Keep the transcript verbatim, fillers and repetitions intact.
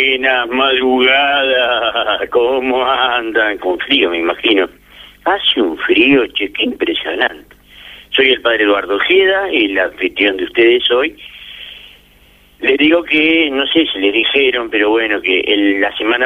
Buenas madrugadas, ¿cómo andan? Con frío, me imagino. Hace un frío, che, qué impresionante. Soy el padre Eduardo Ojeda, el anfitrión de ustedes hoy. Les digo que, no sé si les dijeron, pero bueno, que el, la semana